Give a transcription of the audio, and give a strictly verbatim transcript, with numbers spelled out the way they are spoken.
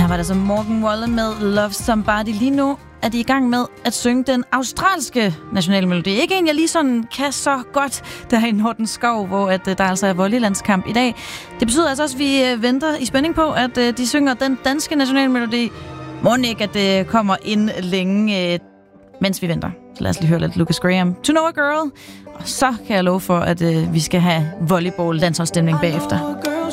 var det så Morgan Wallen med Love Somebody. Lige nu er de i gang med at synge den australske nationalmelodi. Ikke en, jeg lige sådan kan så godt der i Nordens Skov, hvor at, der altså er volleylandskamp i dag. Det betyder altså også, at vi venter i spænding på, at de synger den danske nationalmelodi. Må ikke, at det kommer ind længe, mens vi venter. Så lad os lige høre lidt Lucas Graham. To Know a Girl. Og så kan jeg love for, at vi skal have volleyball-landsholdsstemning bagefter.